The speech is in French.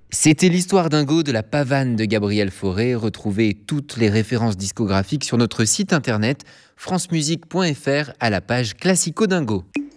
C'était l'histoire dingo de la pavane de Gabriel Fauré. Retrouvez toutes les références discographiques sur notre site internet francemusique.fr à la page Classico Dingo.